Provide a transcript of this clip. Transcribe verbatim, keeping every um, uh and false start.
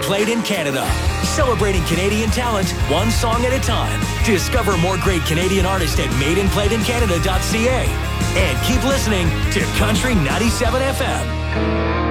Played in Canada. Celebrating Canadian talent, one song at a time. Discover more great Canadian artists at made and played in canada dot c a. And keep listening to Country ninety-seven F M.